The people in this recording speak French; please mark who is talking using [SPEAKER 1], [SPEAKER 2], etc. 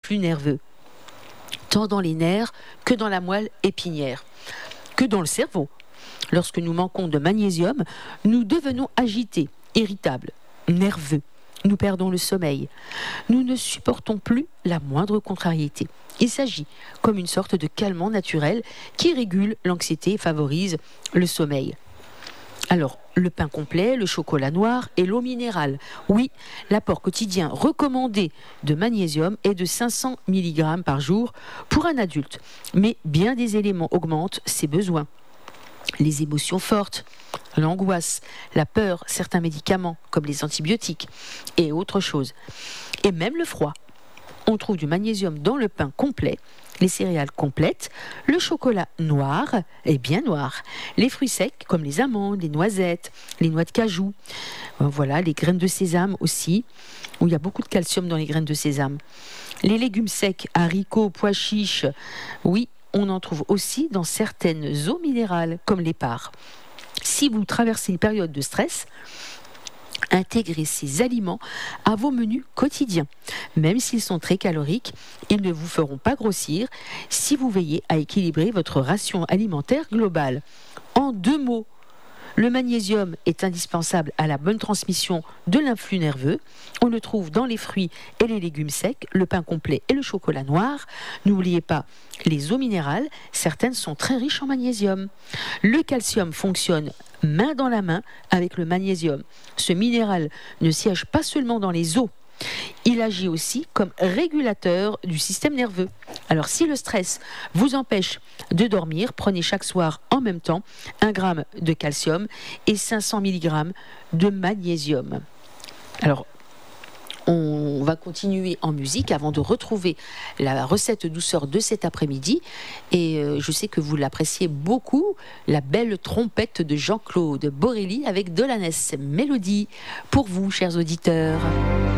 [SPEAKER 1] l'influx nerveux, tant dans les nerfs que dans la moelle épinière, que dans le cerveau. Lorsque nous manquons de magnésium, nous devenons agités, irritables, nerveux. Nous perdons le sommeil. Nous ne supportons plus la moindre contrariété. Il s'agit comme une sorte de calmant naturel qui régule l'anxiété et favorise le sommeil. Alors, le pain complet, le chocolat noir et l'eau minérale. Oui, l'apport quotidien recommandé de magnésium est de 500 mg par jour pour un adulte. Mais bien des éléments augmentent ses besoins. Les émotions fortes, l'angoisse, la peur, certains médicaments comme les antibiotiques et autres choses. Et même le froid. On trouve du magnésium dans le pain complet, les céréales complètes, le chocolat noir et bien noir, les fruits secs comme les amandes, les noisettes, les noix de cajou, voilà, les graines de sésame aussi, où il y a beaucoup de calcium dans les graines de sésame. Les légumes secs, haricots, pois chiches, oui, on en trouve aussi dans certaines eaux minérales comme l'épar. Si vous traversez une période de stress, intégrez ces aliments à vos menus quotidiens. Même s'ils sont très caloriques, ils ne vous feront pas grossir si vous veillez à équilibrer votre ration alimentaire globale. En 2 mots, le magnésium est indispensable à la bonne transmission de l'influx nerveux. On le trouve dans les fruits et les légumes secs, le pain complet et le chocolat noir. N'oubliez pas les eaux minérales, certaines sont très riches en magnésium. Le calcium fonctionne main dans la main avec le magnésium. Ce minéral ne siège pas seulement dans les os, il agit aussi comme régulateur du système nerveux. Alors si le stress vous empêche de dormir, prenez chaque soir en même temps 1 gramme de calcium et 500 mg de magnésium. Alors on va continuer en musique avant de retrouver la recette douceur de cet après-midi. Et je sais que vous l'appréciez beaucoup, la belle trompette de Jean-Claude Borelli avec Delanes Mélodie pour vous, chers auditeurs.